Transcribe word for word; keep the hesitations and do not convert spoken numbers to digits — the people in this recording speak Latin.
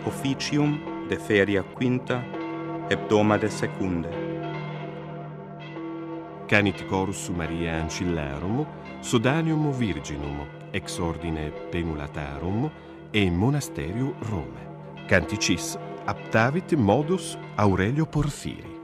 officium de feria quinta, hebdoma de secunde. Canit corus Maria Ancillarum, Sodanium Virginum, ex ordine Pemulatarum, e Monasterium Rome. Canticis aptavit modus Aurelio Porfiri.